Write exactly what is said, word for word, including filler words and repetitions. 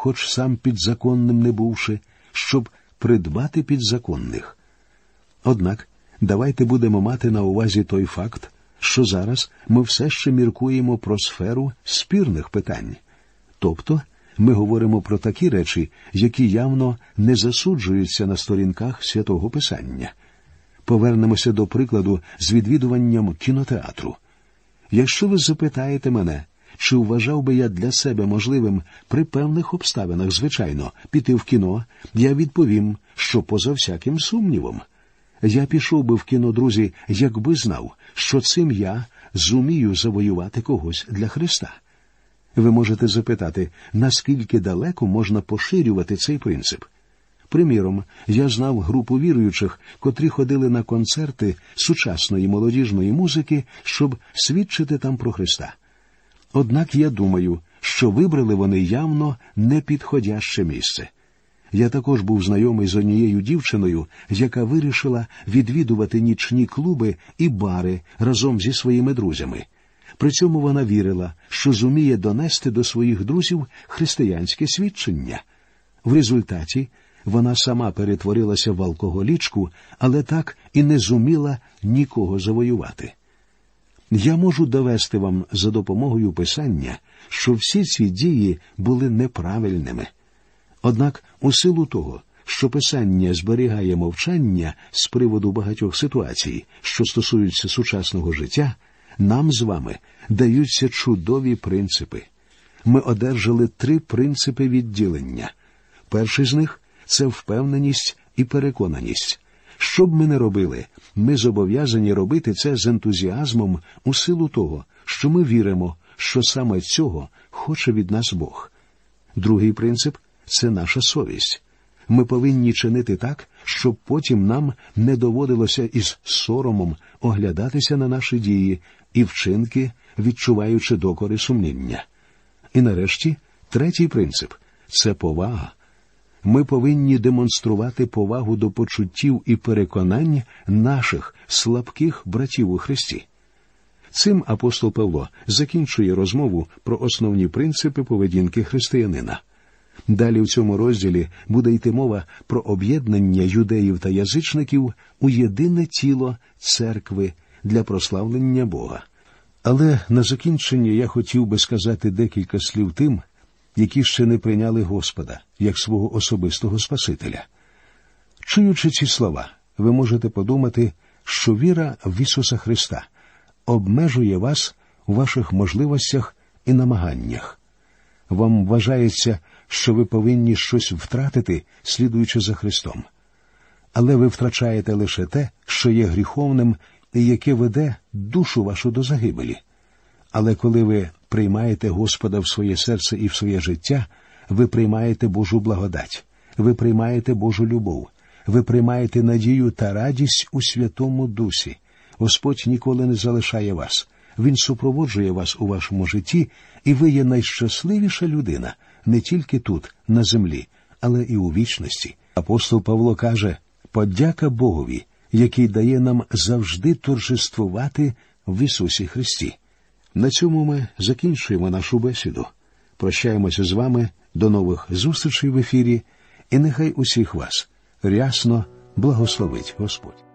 хоч сам підзаконним не бувши, щоб придбати підзаконних. Однак, давайте будемо мати на увазі той факт, що зараз ми все ще міркуємо про сферу спірних питань. Тобто, ми говоримо про такі речі, які явно не засуджуються на сторінках Святого Писання. Повернемося до прикладу з відвідуванням кінотеатру. Якщо ви запитаєте мене, чи вважав би я для себе можливим при певних обставинах, звичайно, піти в кіно, я відповім, що поза всяким сумнівом. Я пішов би в кіно, друзі, якби знав, що цим я зумію завоювати когось для Христа. Ви можете запитати, наскільки далеко можна поширювати цей принцип. Приміром, я знав групу віруючих, котрі ходили на концерти сучасної молодіжної музики, щоб свідчити там про Христа. Однак я думаю, що вибрали вони явно непідходяще місце. Я також був знайомий з однією дівчиною, яка вирішила відвідувати нічні клуби і бари разом зі своїми друзями. При цьому вона вірила, що зуміє донести до своїх друзів християнське свідчення. В результаті вона сама перетворилася в алкоголічку, але так і не зуміла нікого завоювати. Я можу довести вам за допомогою Писання, що всі ці дії були неправильними. Однак, у силу того, що Писання зберігає мовчання з приводу багатьох ситуацій, що стосуються сучасного життя, нам з вами даються чудові принципи. Ми одержали три принципи відділення. Перший з них – це впевненість і переконаність. Що б ми не робили, ми зобов'язані робити це з ентузіазмом у силу того, що ми віримо, що саме цього хоче від нас Бог. Другий принцип – це наша совість. Ми повинні чинити так, щоб потім нам не доводилося із соромом оглядатися на наші дії і вчинки, відчуваючи докори сумління. І нарешті, третій принцип – це повага. Ми повинні демонструвати повагу до почуттів і переконань наших слабких братів у Христі. Цим апостол Павло закінчує розмову про основні принципи поведінки християнина. Далі в цьому розділі буде йти мова про об'єднання юдеїв та язичників у єдине тіло церкви для прославлення Бога. Але на закінчення я хотів би сказати декілька слів тим, які ще не прийняли Господа, як свого особистого Спасителя. Чуючи ці слова, ви можете подумати, що віра в Ісуса Христа обмежує вас у ваших можливостях і намаганнях. Вам вважається, що ви повинні щось втратити, слідуючи за Христом. Але ви втрачаєте лише те, що є гріховним і яке веде душу вашу до загибелі. Але коли ви приймаєте Господа в своє серце і в своє життя, ви приймаєте Божу благодать, ви приймаєте Божу любов, ви приймаєте надію та радість у Святому Дусі. Господь ніколи не залишає вас. Він супроводжує вас у вашому житті, і ви є найщасливіша людина не тільки тут, на землі, але і у вічності. Апостол Павло каже: «Подяка Богові, який дає нам завжди торжествувати в Ісусі Христі». На цьому ми закінчуємо нашу бесіду. Прощаємося з вами, до нових зустрічей в ефірі, і нехай усіх вас рясно благословить Господь.